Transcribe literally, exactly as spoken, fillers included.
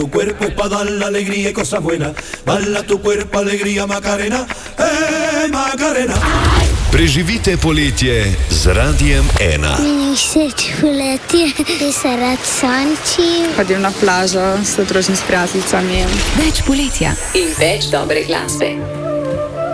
Tu cuerpo es para dar la alegría y cosas buenas. Balla tu cuerpo, alegría, Macarena. Eh, Macarena. Preživite poletje z Radiem ena. Meni všeč poletje, ker se rad sonči. Hodim na plažo, se družim s prijateljicami. Več poletja in več dobre glasbe.